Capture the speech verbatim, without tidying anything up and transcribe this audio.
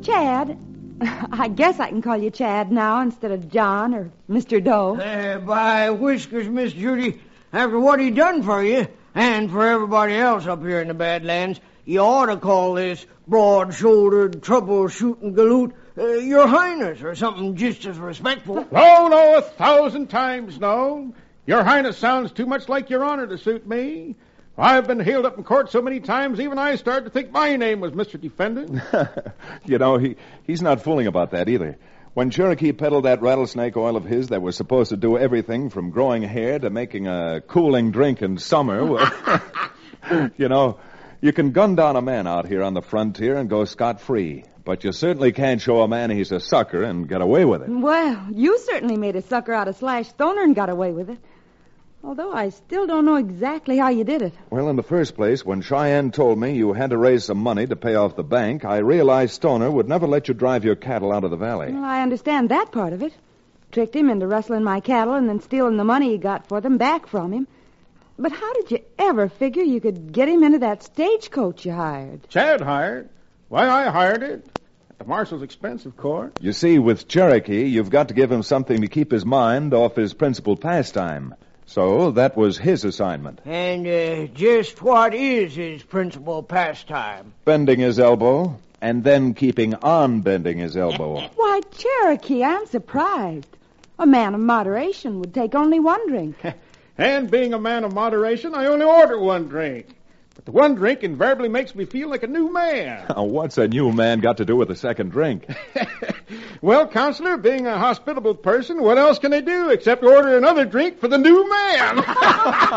Chad. I guess I can call you Chad now instead of John or Mister Doe. Uh, by whiskers, Miss Judy, after what he done for you, and for everybody else up here in the Badlands, you ought to call this broad-shouldered, trouble-shooting galoot uh, Your Highness, or something just as respectful. No, no, a thousand times no. Your Highness sounds too much like Your Honor to suit me. I've been hailed up in court so many times, even I started to think my name was Mister Defendant. You know, he, he's not fooling about that either. When Cherokee peddled that rattlesnake oil of his that was supposed to do everything from growing hair to making a cooling drink in summer, well, you know, you can gun down a man out here on the frontier and go scot-free. But you certainly can't show a man he's a sucker and get away with it. Well, you certainly made a sucker out of Slash Stoner and got away with it. Although I still don't know exactly how you did it. Well, in the first place, when Cheyenne told me you had to raise some money to pay off the bank, I realized Stoner would never let you drive your cattle out of the valley. Well, I understand that part of it. Tricked him into rustling my cattle and then stealing the money he got for them back from him. But how did you ever figure you could get him into that stagecoach you hired? Chad hired? Why, I hired it. At the marshal's expense, of course. You see, with Cherokee, you've got to give him something to keep his mind off his principal pastime. So that was his assignment. And uh, just what is his principal pastime? Bending his elbow, and then keeping on bending his elbow. Why, Cherokee, I'm surprised. A man of moderation would take only one drink. And being a man of moderation, I only order one drink. But the one drink invariably makes me feel like a new man. Now, what's a new man got to do with a second drink? Well, Counselor, being a hospitable person, what else can I do except order another drink for the new man?